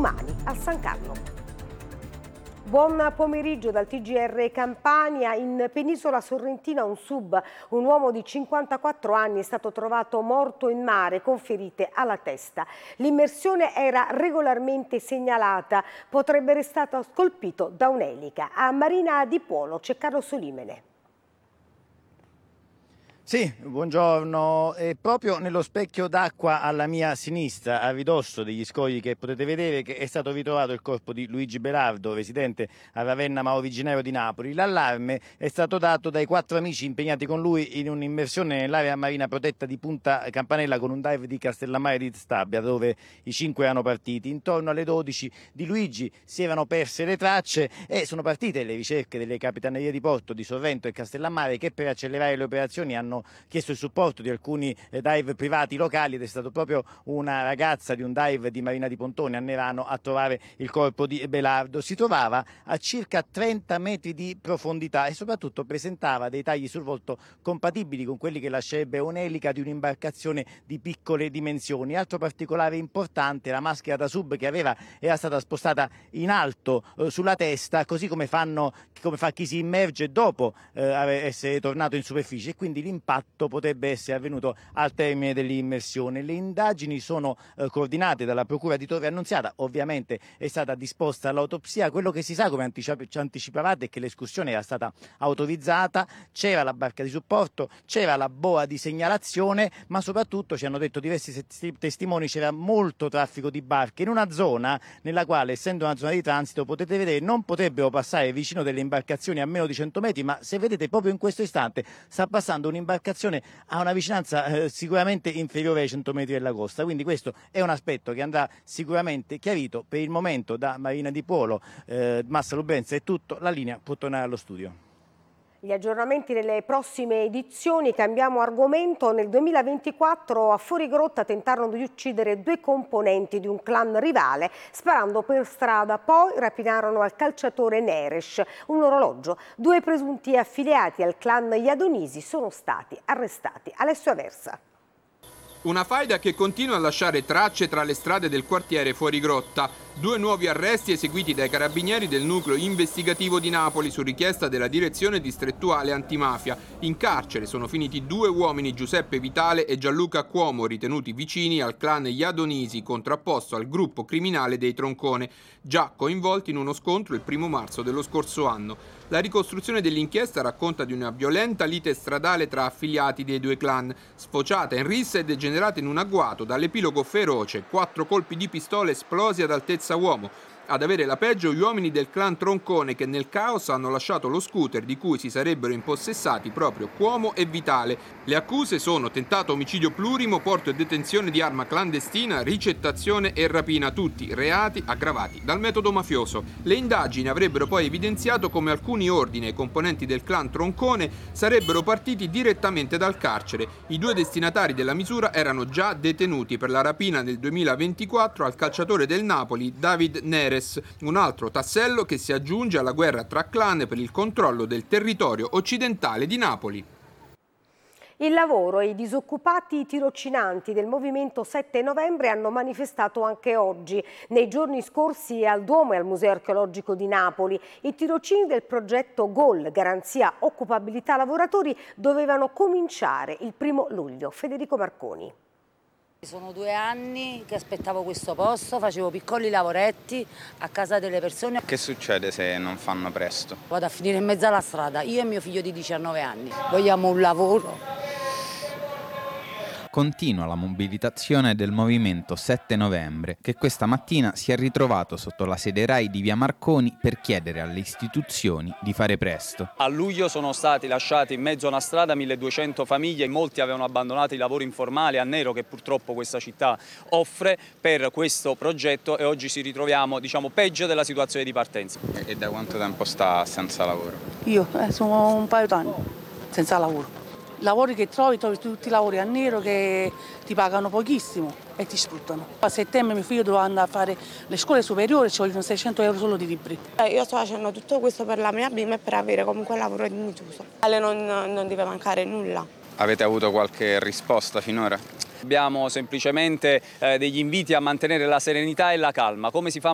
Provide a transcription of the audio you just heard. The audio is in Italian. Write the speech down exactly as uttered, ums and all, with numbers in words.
domani a San Carlo. Buon pomeriggio dal T G R Campania. In penisola sorrentina un sub, un uomo di cinquantaquattro anni è stato trovato morto in mare con ferite alla testa. L'immersione era regolarmente segnalata, potrebbe essere stato colpito da un'elica. A Marina di Puolo c'è Carlo Solimene. Sì, buongiorno. E proprio nello specchio d'acqua alla mia sinistra, a ridosso degli scogli che potete vedere, che è stato ritrovato il corpo di Luigi Belardo, residente a Ravenna ma originario di Napoli. L'allarme è stato dato dai quattro amici impegnati con lui in un'immersione nell'area marina protetta di Punta Campanella con un dive di Castellammare di Stabia, dove i cinque erano partiti. Intorno alle dodici di Luigi si erano perse le tracce e sono partite le ricerche delle capitanerie di porto di Sorrento e Castellammare, che per accelerare le operazioni hanno chiesto il supporto di alcuni dive privati locali, ed è stato proprio una ragazza di un dive di Marina di Pontone a Nerano a trovare il corpo di Belardo. Si trovava a circa trenta metri di profondità e soprattutto presentava dei tagli sul volto compatibili con quelli che lascerebbe un'elica di un'imbarcazione di piccole dimensioni. Altro particolare importante: la maschera da sub che aveva era stata spostata in alto eh, sulla testa, così come fanno come fa chi si immerge dopo eh, essere tornato in superficie, e quindi l'impatto potrebbe essere avvenuto al termine dell'immersione. Le indagini sono eh, coordinate dalla Procura di Torre Annunziata, ovviamente è stata disposta l'autopsia. Quello che si sa, come ci anticipavate, è che l'escursione era stata autorizzata, c'era la barca di supporto, c'era la boa di segnalazione, ma soprattutto, ci hanno detto diversi testimoni, c'era molto traffico di barche in una zona nella quale, essendo una zona di transito, potete vedere, non potrebbero passare vicino delle imbarcazioni a meno di cento metri, ma se vedete proprio in questo istante sta passando un'imbarcazione a una vicinanza eh, sicuramente inferiore ai cento metri della costa. Quindi questo è un aspetto che andrà sicuramente chiarito. Per il momento da Marina di Puolo, eh, Massa Lubrenza è tutto, la linea può tornare allo studio. Gli aggiornamenti nelle prossime edizioni. Cambiamo argomento. Nel duemilaventiquattro a Fuorigrotta tentarono di uccidere due componenti di un clan rivale sparando per strada, poi rapinarono al calciatore Neres un orologio. Due presunti affiliati al clan Iadonisi sono stati arrestati. Alessio Aversa. Una faida che continua a lasciare tracce tra le strade del quartiere Fuorigrotta. Due nuovi arresti eseguiti dai carabinieri del nucleo investigativo di Napoli su richiesta della direzione distrettuale antimafia. In carcere sono finiti due uomini, Giuseppe Vitale e Gianluca Cuomo, ritenuti vicini al clan Iadonisi, contrapposto al gruppo criminale dei Troncone, già coinvolti in uno scontro il primo marzo dello scorso anno. La ricostruzione dell'inchiesta racconta di una violenta lite stradale tra affiliati dei due clan, sfociata in rissa e degenerata in un agguato dall'epilogo feroce, quattro colpi di pistola esplosi ad altezza uomo. Ad avere la peggio gli uomini del clan Troncone, che nel caos hanno lasciato lo scooter di cui si sarebbero impossessati proprio Cuomo e Vitale. Le accuse sono tentato omicidio plurimo, porto e detenzione di arma clandestina, ricettazione e rapina, tutti reati aggravati dal metodo mafioso. Le indagini avrebbero poi evidenziato come alcuni ordini ai componenti del clan Troncone sarebbero partiti direttamente dal carcere. I due destinatari della misura erano già detenuti per la rapina nel duemilaventiquattro al calciatore del Napoli David Neres, un altro tassello che si aggiunge alla guerra tra clan per il controllo del territorio occidentale di Napoli. Il lavoro e i disoccupati tirocinanti del movimento sette novembre hanno manifestato anche oggi. Nei giorni scorsi al Duomo e al Museo Archeologico di Napoli i tirocini del progetto G O L, Garanzia Occupabilità Lavoratori, dovevano cominciare il primo luglio. Federico Marconi. Sono due anni che aspettavo questo posto, facevo piccoli lavoretti a casa delle persone. Che succede se non fanno presto? Vado a finire in mezzo alla strada, io e mio figlio di diciannove anni. Vogliamo un lavoro. Continua la mobilitazione del movimento sette novembre, che questa mattina si è ritrovato sotto la sede RAI di via Marconi per chiedere alle istituzioni di fare presto. A luglio sono stati lasciati in mezzo a una strada milleduecento famiglie, molti avevano abbandonato i lavori informali a nero che purtroppo questa città offre per questo progetto, e oggi ci ritroviamo, diciamo, peggio della situazione di partenza. E da quanto tempo sta senza lavoro? Io eh, sono un paio d'anni senza lavoro. Lavori che trovi, trovi tutti i lavori a nero che ti pagano pochissimo e ti sfruttano. A settembre mio figlio doveva andare a fare le scuole superiori, ci vogliono seicento euro solo di libri. Eh, io sto facendo tutto questo per la mia bimba e per avere comunque un lavoro dignitoso. A lei non, non deve mancare nulla. Avete avuto qualche risposta finora? Abbiamo semplicemente eh, degli inviti a mantenere la serenità e la calma. Come si fa